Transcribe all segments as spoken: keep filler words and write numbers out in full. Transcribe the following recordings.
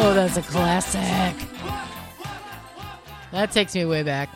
Oh, that's a classic. That takes me way back.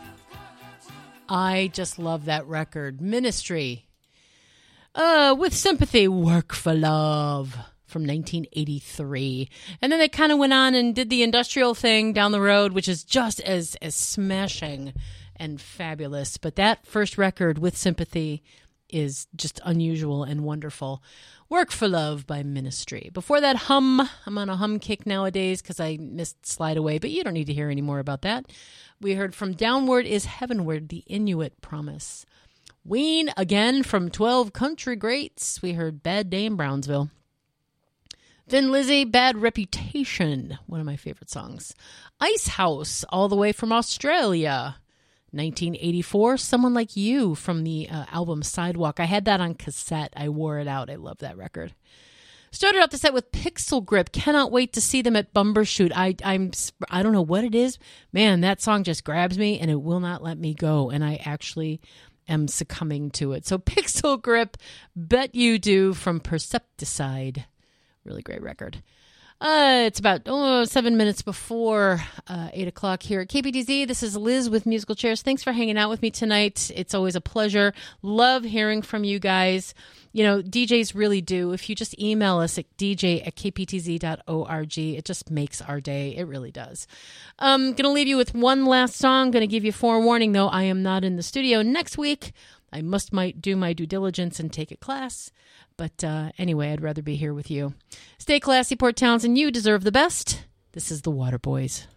I just love that record. Ministry. Uh, with Sympathy, Work for Love from nineteen eighty-three. And then they kind of went on and did the industrial thing down the road, which is just as, as smashing and fabulous. But that first record, With Sympathy, is just unusual and wonderful. Work for Love by Ministry. Before that, Hum. I'm on a hum kick nowadays because I missed Slide Away, but you don't need to hear any more about that. We heard from Downward is Heavenward, the Inuit Promise. Ween, again, from twelve Country Greats. We heard Bad Day in Brownsville. Thin Lizzy, Bad Reputation, one of my favorite songs. Ice House, all the way from Australia. nineteen eighty-four, Someone Like You from the uh, album Sidewalk. I had that on cassette. I wore it out. I love that record. Started out the set with Pixel Grip. Cannot wait to see them at Bumbershoot. I I'm I don't know what it is. Man, that song just grabs me and it will not let me go. And I actually am succumbing to it. So Pixel Grip, Bet You Do from Percepticide. Really great record. Uh, it's about oh, seven minutes before uh, eight o'clock here at K P D Z. This is Liz with Musical Chairs. Thanks for hanging out with me tonight. It's always a pleasure. Love hearing from you guys. You know, D Js really do. If you just email us at d j at k p t z dot org, it just makes our day. It really does. I'm going to leave you with one last song. Going to give you forewarning, though. I am not in the studio next week. I must might do my due diligence and take a class. But uh, anyway, I'd rather be here with you. Stay classy, Port Townsend. You deserve the best. This is the Waterboys.